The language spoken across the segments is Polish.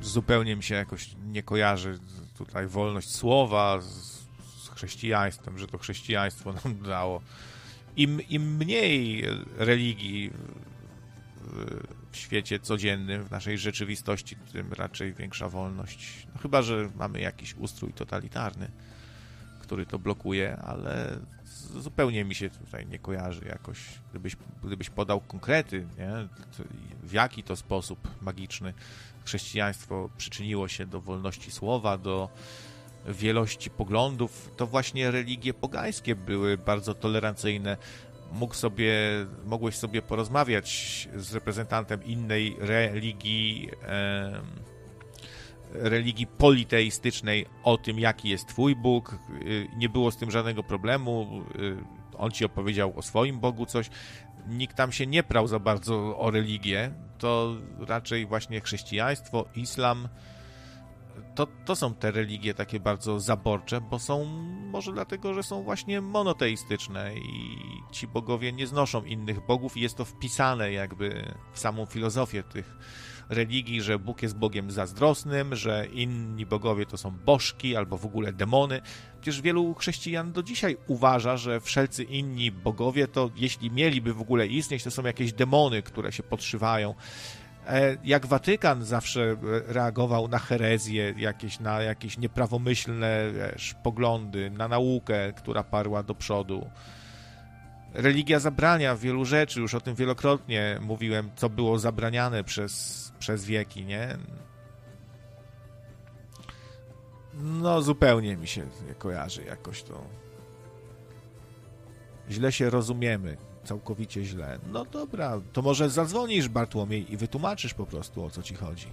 zupełnie mi się jakoś nie kojarzy tutaj wolność słowa z chrześcijaństwem, że to chrześcijaństwo nam dało. Im mniej religii w świecie codziennym, w naszej rzeczywistości, tym raczej większa wolność. No, chyba że mamy jakiś ustrój totalitarny, który to blokuje, ale zupełnie mi się tutaj nie kojarzy jakoś. Gdybyś podał konkrety, nie? W jaki to sposób magiczny chrześcijaństwo przyczyniło się do wolności słowa, do wielości poglądów, to właśnie religie pogańskie były bardzo tolerancyjne. Mogłeś sobie porozmawiać z reprezentantem innej religii politeistycznej o tym, jaki jest twój Bóg. Nie było z tym żadnego problemu. On ci opowiedział o swoim Bogu coś. Nikt tam się nie prał za bardzo o religię. To raczej właśnie chrześcijaństwo, islam. To są te religie takie bardzo zaborcze, bo są, może dlatego, że są właśnie monoteistyczne i ci bogowie nie znoszą innych bogów i jest to wpisane jakby w samą filozofię tych religii, że Bóg jest Bogiem zazdrosnym, że inni bogowie to są bożki albo w ogóle demony. Przecież wielu chrześcijan do dzisiaj uważa, że wszelcy inni bogowie to, jeśli mieliby w ogóle istnieć, to są jakieś demony, które się podszywają. Jak Watykan zawsze reagował na herezje, na jakieś nieprawomyślne poglądy, na naukę, która parła do przodu. Religia zabrania wielu rzeczy, już o tym wielokrotnie mówiłem, co było zabraniane przez wieki, nie? No zupełnie mi się nie kojarzy jakoś to. Źle się rozumiemy. Całkowicie źle. No dobra, to może zadzwonisz, Bartłomiej, i wytłumaczysz po prostu, o co ci chodzi.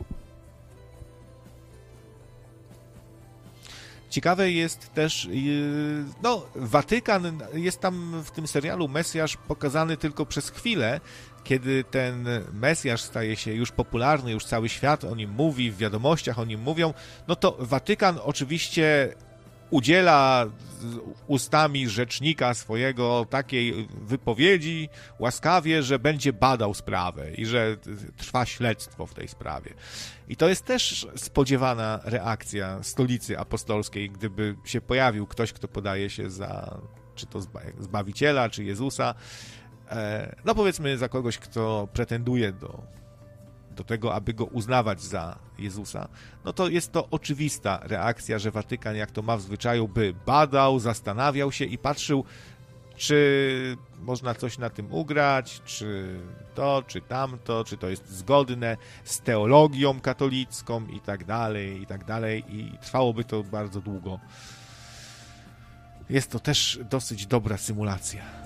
Ciekawe jest też, Watykan jest tam w tym serialu Mesjasz pokazany tylko przez chwilę, kiedy ten Mesjasz staje się już popularny, już cały świat o nim mówi, w wiadomościach o nim mówią, no to Watykan oczywiście udziela ustami rzecznika swojego takiej wypowiedzi łaskawie, że będzie badał sprawę i że trwa śledztwo w tej sprawie. I to jest też spodziewana reakcja Stolicy Apostolskiej, gdyby się pojawił ktoś, kto podaje się za czy to Zbawiciela, czy Jezusa, no powiedzmy za kogoś, kto pretenduje do tego, aby go uznawać za Jezusa, no to jest to oczywista reakcja, że Watykan, jak to ma w zwyczaju, by badał, zastanawiał się i patrzył, czy można coś na tym ugrać, czy to, czy tamto, czy to jest zgodne z teologią katolicką i tak dalej, i trwałoby to bardzo długo. Jest to też dosyć dobra symulacja.